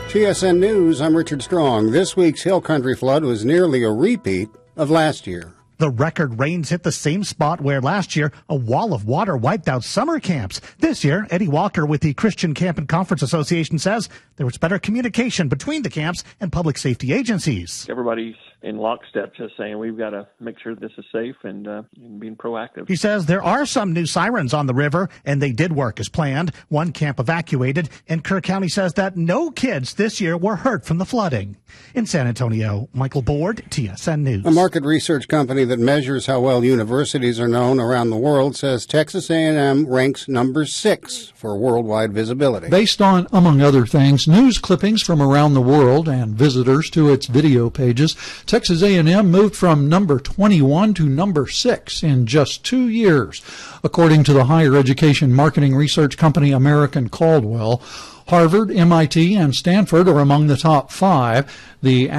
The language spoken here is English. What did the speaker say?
TSN News, I'm Richard Strong. This week's Hill Country flood was nearly a repeat of last year. The record rains hit the same spot where last year a wall of water wiped out summer camps. This year, Eddie Walker with the Christian Camp and Conference Association says there was better communication between the camps and public safety agencies. Everybody's in lockstep just saying we've got to make sure this is safe and being proactive. He says there are some new sirens on the river, and they did work as planned. One camp evacuated, and Kerr County says that no kids this year were hurt from the flooding. In San Antonio, Michael Board, TSN News. A market research company that measures how well universities are known around the world says Texas A&M ranks number 6 for worldwide visibility. Based on, among other things, news clippings from around the world and visitors to its video pages, Texas A&M moved from number 21 to number 6 in just 2 years. According to the higher education marketing research company American Caldwell, Harvard, MIT, and Stanford are among the top 5. The